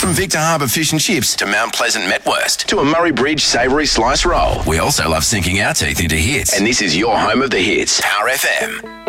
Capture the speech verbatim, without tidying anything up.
From Victor Harbour Fish and Chips to Mount Pleasant Metwurst to a Murray Bridge savoury slice roll. We also love sinking our teeth into hits. And this is your home of the hits. Power F M.